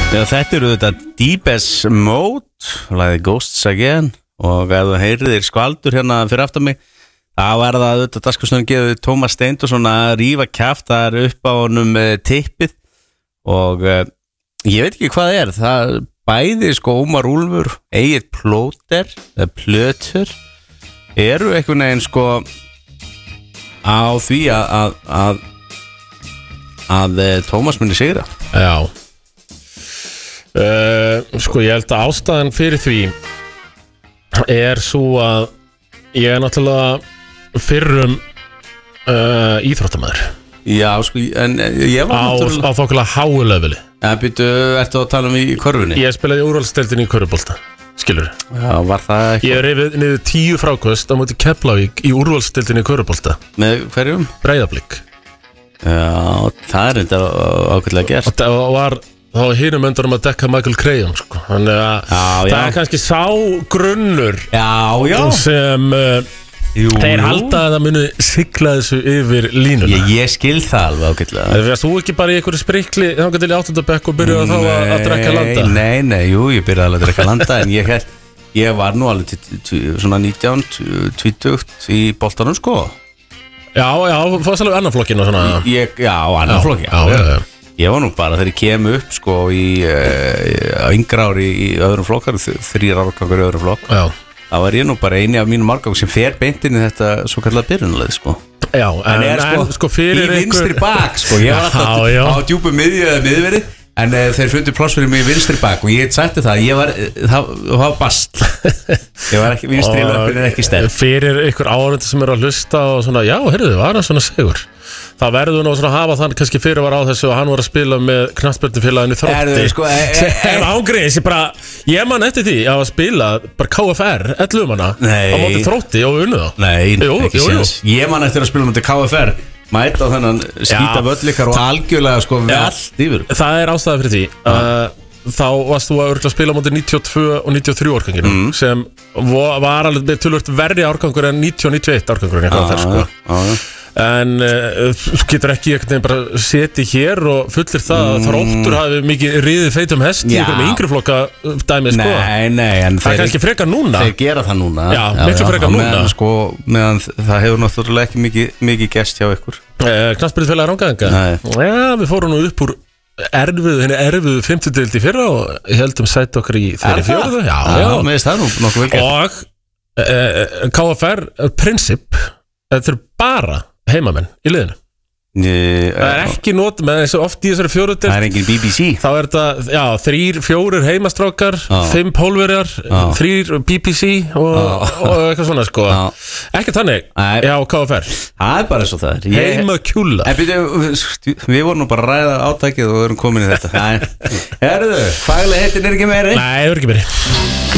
Já, þetta eru þetta Deepest Mode, lagði Ghosts Again og ef þú heyrir skvaldur hérna fyrir aftan mig þá það auðvitað dagskrárstjórinn gefið Tómas Steindorsson að rífa kjaftar upp á honum tippið og ég veit ekki hvað það bæði sko Ómar Úlfur, Egill Plóter eða Plötur eru einhvern veginn sko á því að Tómas muni sigra. Já sko ég held að ástæðan fyrir því svo að ég náttúrulega fyrrum íþróttamæður. Já sko en ég var náttúrulega á þokkulega háu leveli. Ja, ertu að tala í körfunni? Ég spilaði úrvalsdeildinni í körfubolta, skilur. Já, var það ekki? Ég rifið niður 10 fráköst á móti Keflavík í úrvalsdeildinni í körfubolta. Með hverjum? Breiðablik. Já, það þetta ákveðlega gert. Og var þá hinum öndarum að dekka Michael Crayon sko. Þannig að það kannski sá grunnur sem þeir halda að það muni sigla þessu yfir línuna. Ég skil það alveg ágætlega. Það fyrst þú ekki bara í einhverju sprikli þangað til í 8. bekk og byrjuði þá að drekka landa? Nei, ég byrjaði alveg að drekka landa en ég var nú alveg svona 19-20 í boltanum sko. Já, fórst alveg annan flokkin og svona. Já, annan flokkin. Já. Ég var nú bara þegar ég kem upp sko í yngra ári í öðrum flokkar, 3 árgangur í öðrum flokk. Já. Það var ég nú bara eini af mínum árgang sem fer beint inn í þetta svo kallað byrjunarlið sko. Já, en sko fyrir í vinstri bak sko, ég var alltaf á djúpu miðju eða miðveri en þeir fundu pláss fyrir mig í vinstri bak og ég sætti það var bast. Ég var ekki vinstri löpun en ekki stefn. Fyrir ykkur áhorfendur sem eru að hlusta og svona, já, heyrðu, var það svona sigur. Það verður nú svona að hafa þann kannski fyrir var á þessu og hann var að spila með knattspyrnufélaginu Þrótti sko, en ángriðis, ég man eftir því að spila bara KFR 11 manna á móti Þrótti og unnu þá. Nei, ekki séns. Ég man eftir að spila móti KFR mæta á þennan skýta völlikar og algjörlega sko allt yfir. Það er ástæða fyrir því þá varst þú að örgulega spila móti 92 og 93 árganginu sem var alveg tölvöld verri árgangur en 90 og 91 árgangur en eitthvað þar sko. En þú getur ekki einhvern veginn bara setið hér og fullir það að Þróttur hafi mikið riðið feitum hest í einhverjum yngri flokka dæmi sko. Nei, en það er kannski frekar núna. Þeir gera það núna. Já, miklu frekar núna. Meðan það hefur náttúrulega ekki mikið gerst hjá ykkur. Knattspyrnufélag Rangæðinga. Já, við fórum nú upp úr erfiðu 50. deild í fyrra og heldum sætt okkar í þeirri 4. Já, með þess það nú nokkuð vel gert. Og KFR Prinsip, þetta er bara heimamenn í liðinu. Það er ekki not með eins og oft í þessari 4. deild. Það er engin BBC. Þá er þetta, 3-4 heimastrákar, 5 pólverjar, 3 BBC og eitthvað svona sko. Ekki þannig, já, KFR. Það er bara eins og það er. Heimakjúla. Við vorum nú bara að ræða átækið og við erum komin í þetta. Herðu, faglega heitin er ekki meiri? Nei, það er ekki meiri.